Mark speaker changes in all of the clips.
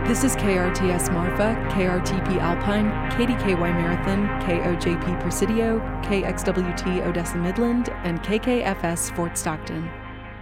Speaker 1: This is KRTS Marfa, KRTP Alpine, KDKY Marathon, KOJP Presidio, KXWT Odessa Midland, and KKFS Fort Stockton.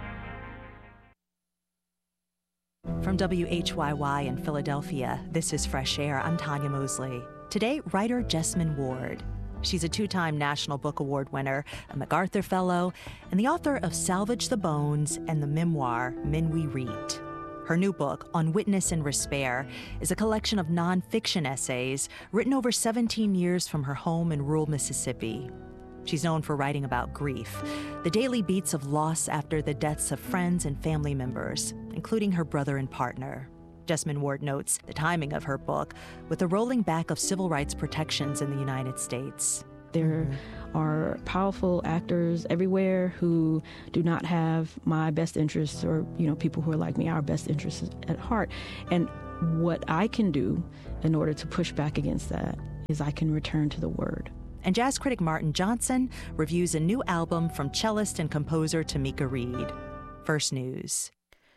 Speaker 2: From WHYY in Philadelphia, this is Fresh Air. I'm Tanya Mosley. Today, writer Jesmyn Ward. She's a two-time National Book Award winner, a MacArthur Fellow, and the author of Salvage the Bones and the memoir Men We Read. Her new book, On Witness and Despair, is a collection of nonfiction essays written over 17 years from her home in rural Mississippi. She's known for writing about grief, the daily beats of loss after the deaths of friends and family members, including her brother and partner. Jesmyn Ward notes the timing of her book with the rolling back of civil rights protections in the United States.
Speaker 3: There are powerful actors everywhere who do not have my best interests or, people who are like me, our best interests at heart. And what I can do in order to push back against that is I can return to the word.
Speaker 2: And jazz critic Martin Johnson reviews a new album from cellist and composer Tamika Reed. First News.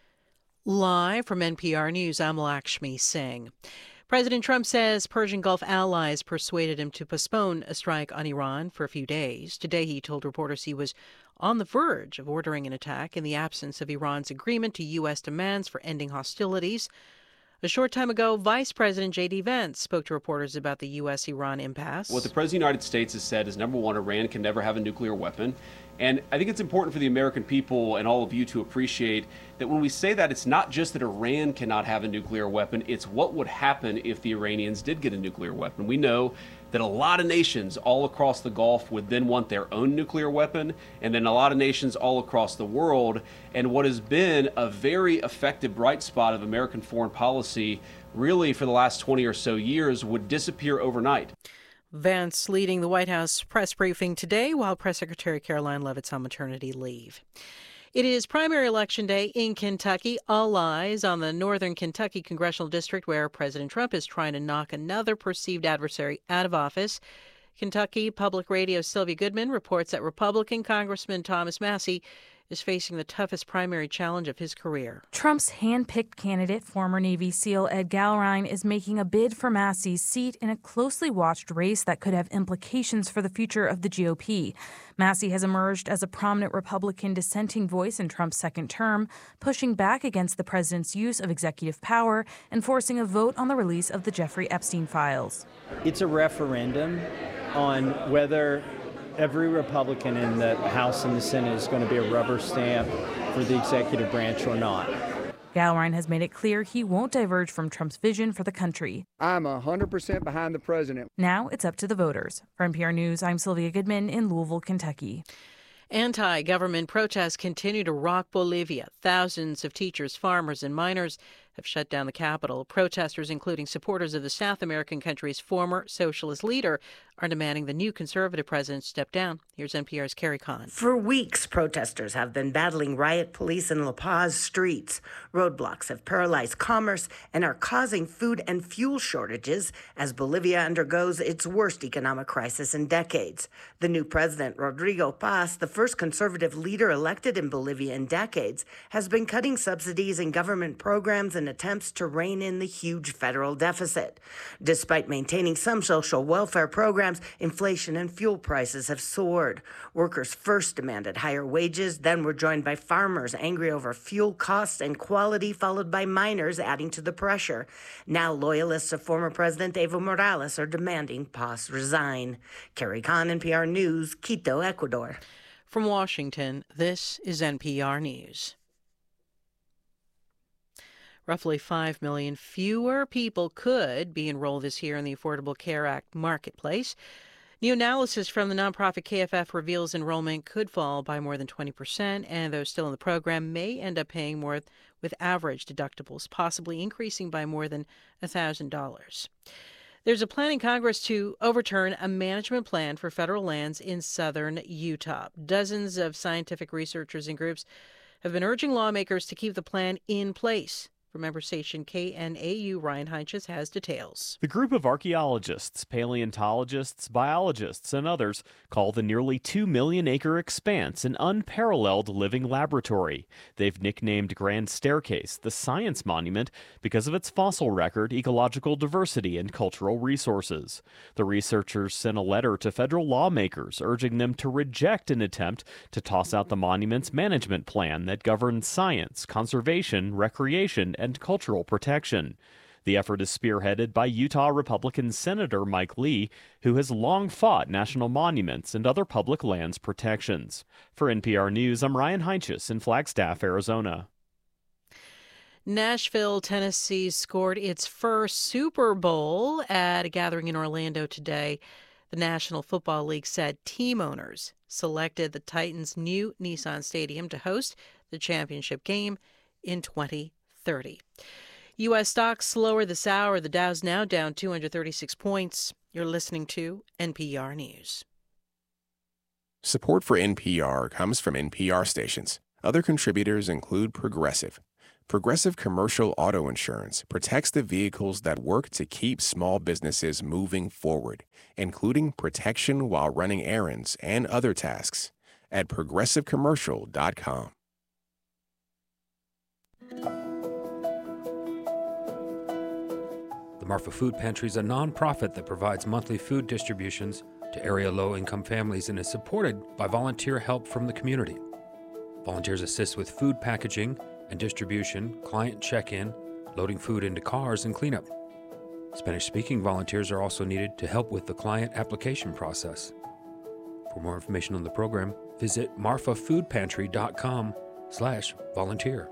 Speaker 4: Live from NPR News, I'm Lakshmi Singh. President Trump says Persian Gulf allies persuaded him to postpone a strike on Iran for a few days. Today, he told reporters he was on the verge of ordering an attack in the absence of Iran's agreement to U.S. demands for ending hostilities. A short time ago, Vice President J.D. Vance spoke to reporters about the U.S.-Iran impasse.
Speaker 5: What the President of the United States has said is, number one, Iran can never have a nuclear weapon. And I think it's important for the American people and all of you to appreciate that when we say that, it's not just that Iran cannot have a nuclear weapon, it's what would happen if the Iranians did get a nuclear weapon. We know that a lot of nations all across the Gulf would then want their own nuclear weapon, and then a lot of nations all across the world. And what has been a very effective bright spot of American foreign policy, really for the last 20 or so years, would disappear overnight.
Speaker 4: Vance leading the White House press briefing today while Press Secretary Caroline Leavitt's on maternity leave. It is primary election day in Kentucky. All eyes on the northern Kentucky congressional district where President Trump is trying to knock another perceived adversary out of office. Kentucky Public Radio's Sylvia Goodman reports that Republican Congressman Thomas Massie is facing the toughest primary challenge of his career.
Speaker 6: Trump's hand-picked candidate, former Navy SEAL Ed Gallrein, is making a bid for Massie's seat in a closely watched race that could have implications for the future of the GOP. Massie has emerged as a prominent Republican dissenting voice in Trump's second term, pushing back against the president's use of executive power and forcing a vote on the release of the Jeffrey Epstein files.
Speaker 7: It's a referendum on whether every Republican in the House and the Senate is going to be a rubber stamp for the executive branch or not.
Speaker 6: Gallrein has made it clear he won't diverge from Trump's vision for the country.
Speaker 8: I'm 100% behind the president.
Speaker 6: Now it's up to the voters. For NPR News, I'm Sylvia Goodman in Louisville, Kentucky.
Speaker 4: Anti-government protests continue to rock Bolivia. Thousands of teachers, farmers, and miners have shut down the capital. Protesters, including supporters of the South American country's former socialist leader, are demanding the new conservative president step down. Here's NPR's Carrie Kahn.
Speaker 9: For weeks, protesters have been battling riot police in La Paz streets. Roadblocks have paralyzed commerce and are causing food and fuel shortages as Bolivia undergoes its worst economic crisis in decades. The new president, Rodrigo Paz, the first conservative leader elected in Bolivia in decades, has been cutting subsidies and government programs in attempts to rein in the huge federal deficit. Despite maintaining some social welfare programs, inflation and fuel prices have soared. Workers first demanded higher wages, then were joined by farmers angry over fuel costs and quality, followed by miners adding to the pressure. Now loyalists of former President Evo Morales are demanding Paz resign. Carrie Kahn, NPR News, Quito, Ecuador.
Speaker 4: From Washington, this is NPR News. Roughly 5 million fewer people could be enrolled this year in the Affordable Care Act marketplace. New analysis from the nonprofit KFF reveals enrollment could fall by more than 20%, and those still in the program may end up paying more with average deductibles, possibly increasing by more than $1,000. There's a plan in Congress to overturn a management plan for federal lands in southern Utah. Dozens of scientific researchers and groups have been urging lawmakers to keep the plan in place. From member station KNAU, Ryan Heinches has details.
Speaker 10: The group of archaeologists, paleontologists, biologists, and others call the nearly 2 million acre expanse an unparalleled living laboratory. They've nicknamed Grand Staircase the Science Monument because of its fossil record, ecological diversity, and cultural resources. The researchers sent a letter to federal lawmakers urging them to reject an attempt to toss out the monument's management plan that governs science, conservation, recreation, and cultural protection. The effort is spearheaded by Utah Republican Senator Mike Lee, who has long fought national monuments and other public lands protections. For NPR News, I'm Ryan Heinches in Flagstaff, Arizona.
Speaker 4: Nashville, Tennessee scored its first Super Bowl at a gathering in Orlando today. The National Football League said team owners selected the Titans' new Nissan Stadium to host the championship game in 2030. U.S. stocks slower this hour. The Dow's now down 236 points. You're listening to NPR News.
Speaker 11: Support for NPR comes from NPR stations. Other contributors include Progressive. Progressive Commercial Auto Insurance protects the vehicles that work to keep small businesses moving forward, including protection while running errands and other tasks. At ProgressiveCommercial.com.
Speaker 12: The Marfa Food Pantry is a nonprofit that provides monthly food distributions to area low-income families and is supported by volunteer help from the community. Volunteers assist with food packaging and distribution, client check-in, loading food into cars, and cleanup. Spanish-speaking volunteers are also needed to help with the client application process. For more information on the program, visit marfafoodpantry.com/volunteer.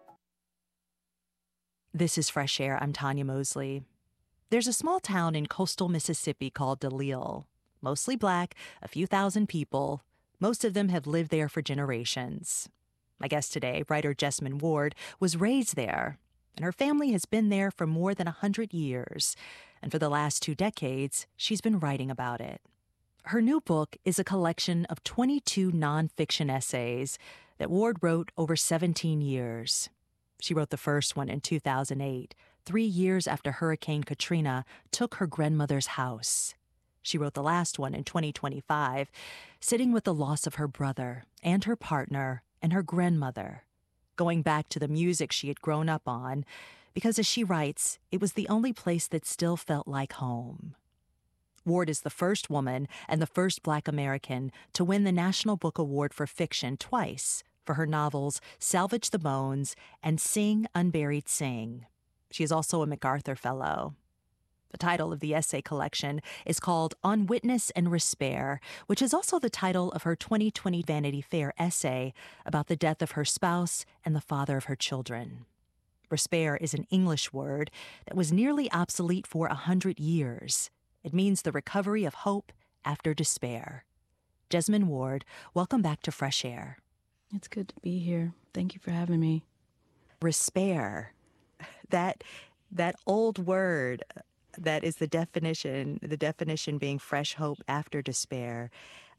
Speaker 2: This is Fresh Air. I'm Tanya Mosley. There's a small town in coastal Mississippi called DeLisle. Mostly black, a few thousand people. Most of them have lived there for generations. My guest today, writer Jesmyn Ward, was raised there, and her family has been there for more than 100 years. And for the last 2 decades, she's been writing about it. Her new book is a collection of 22 nonfiction essays that Ward wrote over 17 years. She wrote the first one in 2008, 3 years after Hurricane Katrina took her grandmother's house. She wrote the last one in 2025, sitting with the loss of her brother and her partner and her grandmother, going back to the music she had grown up on, because as she writes, it was the only place that still felt like home. Ward is the first woman and the first Black American to win the National Book Award for Fiction twice for her novels Salvage the Bones and Sing, Unburied Sing. She is also a MacArthur Fellow. The title of the essay collection is called On Witness and Respair, which is also the title of her 2020 Vanity Fair essay about the death of her spouse and the father of her children. Respair is an English word that was nearly obsolete for 100 years. It means the recovery of hope after despair. Jesmyn Ward, welcome back to Fresh Air.
Speaker 3: It's good to be here. Thank you for having me.
Speaker 2: Respair, that old word that is the definition being fresh hope after despair.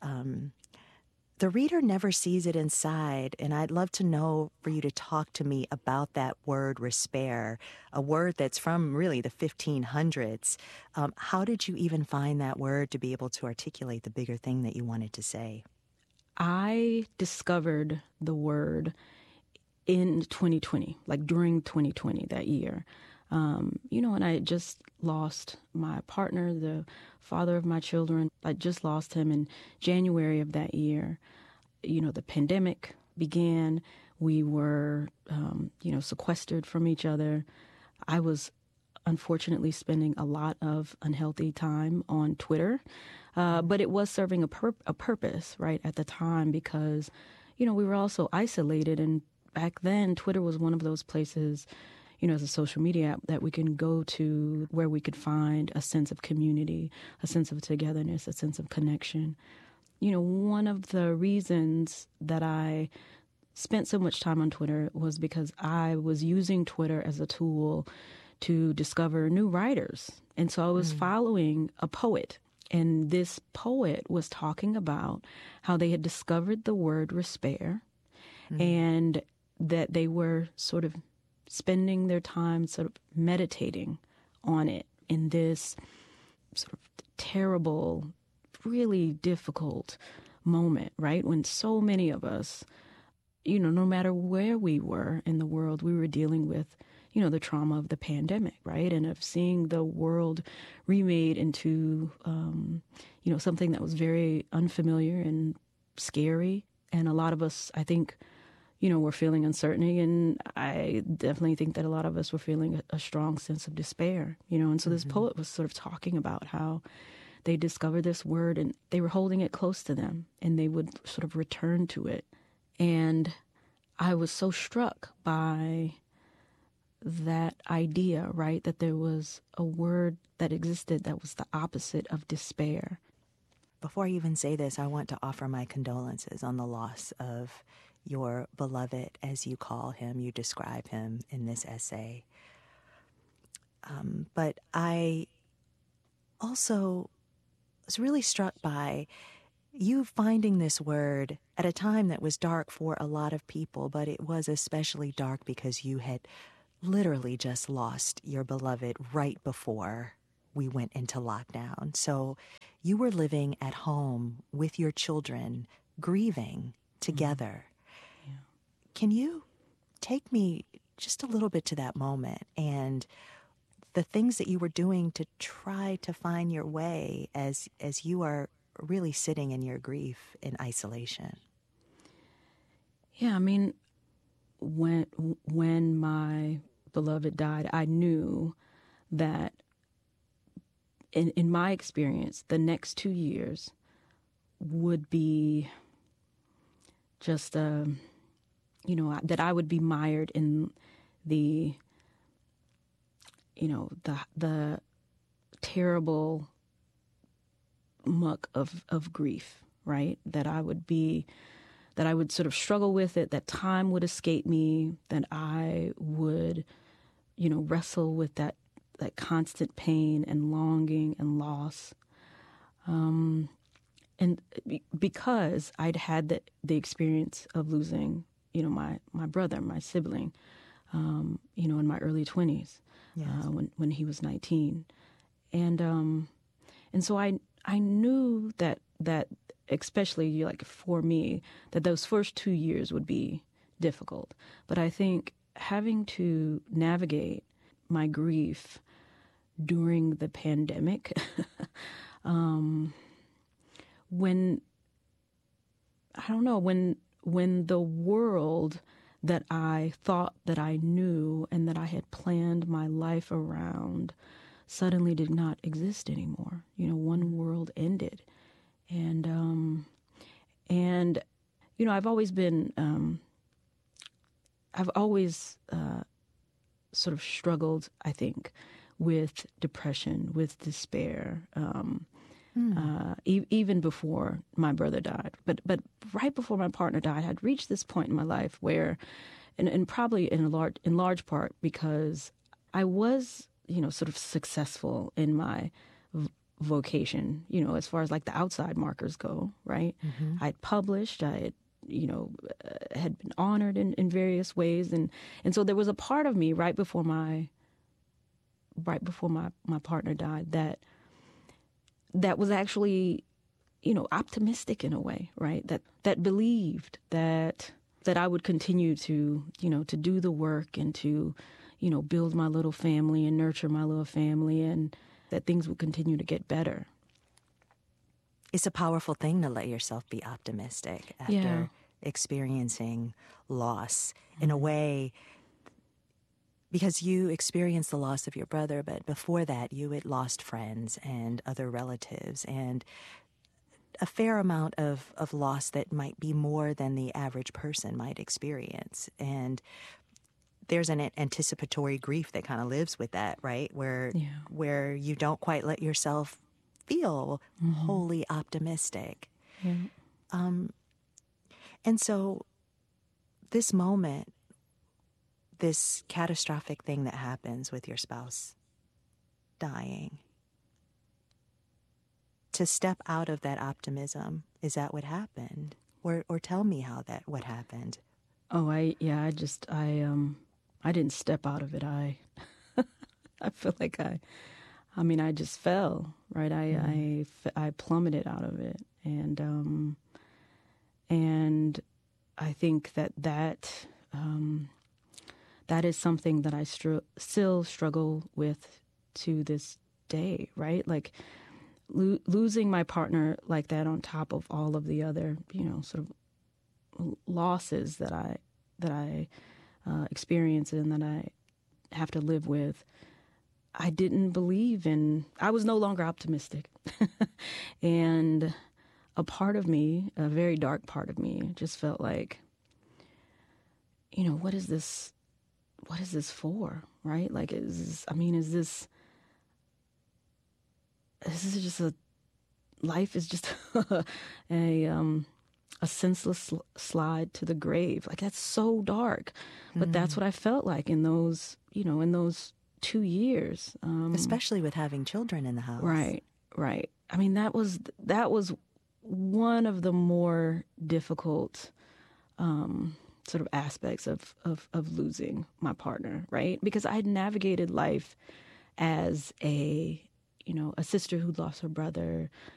Speaker 2: The reader never sees it inside, and I'd love to know for you to talk to me about that word respair, a word that's from really the 1500s. How did you even find that word to be able to articulate the bigger thing that you wanted to say?
Speaker 3: I discovered the word in 2020, like during 2020, that year. And I just lost my partner, the father of my children. I just lost him in January of that year. The pandemic began. We were, sequestered from each other. I was unfortunately spending a lot of unhealthy time on Twitter, but it was serving a purpose, right, at the time because, we were also isolated. And back then, Twitter was one of those places, as a social media app that we can go to where we could find a sense of community, a sense of togetherness, a sense of connection. One of the reasons that I spent so much time on Twitter was because I was using Twitter as a tool to discover new writers. And so I was following a poet, and this poet was talking about how they had discovered the word respair and that they were sort of spending their time sort of meditating on it in this sort of terrible, really difficult moment, right? When so many of us, no matter where we were in the world, we were dealing with, the trauma of the pandemic, right? And of seeing the world remade into, something that was very unfamiliar and scary. And a lot of us, I think, were feeling uncertainty. And I definitely think that a lot of us were feeling a strong sense of despair, And so this poet was sort of talking about how they discovered this word and they were holding it close to them and they would sort of return to it. And I was so struck by that idea, right, that there was a word that existed that was the opposite of despair.
Speaker 2: Before I even say this, I want to offer my condolences on the loss of your beloved, as you call him, you describe him in this essay. But I also was really struck by you finding this word at a time that was dark for a lot of people, but it was especially dark because you had literally just lost your beloved right before we went into lockdown. So you were living at home with your children, grieving together. Yeah. Can you take me just a little bit to that moment and the things that you were doing to try to find your way as you are really sitting in your grief in isolation?
Speaker 3: Yeah, I mean, when my beloved died, I knew that in my experience, the next 2 years would be just, that I would be mired in the terrible muck of grief, right? That I would sort of struggle with it, that time would escape me, that I would, wrestle with that constant pain and longing and loss. And because I'd had the experience of losing, my brother, my sibling, in my early 20s, yes. When he was 19. And so I knew that especially like for me, that those first 2 years would be difficult. But I think having to navigate my grief during the pandemic, when the world that I thought that I knew and that I had planned my life around suddenly did not exist anymore. One world ended. And I've always been, sort of struggled, I think, with depression, with despair, even before my brother died. But right before my partner died, I'd reached this point in my life where, and probably in large part because I was, sort of successbeen in my vocation, as far as like the outside markers go, right? Mm-hmm. I'd published, I had, had been honored in various ways. And so there was a part of me right before my partner died that was actually, optimistic in a way, right? That believed that I would continue to, to do the work and to, build my little family and nurture my little family and that things would continue to get better.
Speaker 2: It's a powerful thing to let yourself be optimistic after experiencing loss in a way, because you experienced the loss of your brother, but before that you had lost friends and other relatives and a fair amount of loss that might be more than the average person might experience. And there's an anticipatory grief that kind of lives with that, right? Where you don't quite let yourself feel wholly optimistic. Yeah. And so this moment, this catastrophic thing that happens with your spouse dying, to step out of that optimism, is that what happened? Or tell me what happened.
Speaker 3: Oh, didn't step out of it. I feel like I just fell, right? I plummeted out of it. And I think that is something that I still struggle with to this day, right? Like losing my partner like that on top of all of the other, sort of losses that I experience and that I have to live with. I didn't believe in. I was no longer optimistic, and a part of me, a very dark part of me, just felt like, what is this? What is this for? Right? Like, is this just life is just a senseless slide to the grave. Like, that's so dark. But that's what I felt like in those 2 years.
Speaker 2: Especially with having children in the house.
Speaker 3: Right. I mean, that was one of the more difficult sort of aspects of losing my partner, right? Because I had navigated life as a sister who lost her brother,